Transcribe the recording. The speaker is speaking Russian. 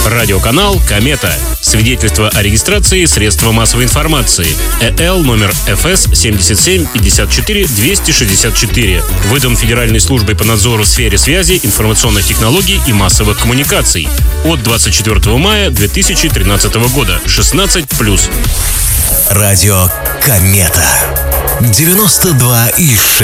Радиоканал «Комета». Свидетельство о регистрации средства массовой информации. ЭЛ номер ФС 7754-264. Выдан Федеральной службой по надзору в сфере связи, информационных технологий и массовых коммуникаций. От 24 мая 2013 года. 16+. Радио «Комета». 92,6.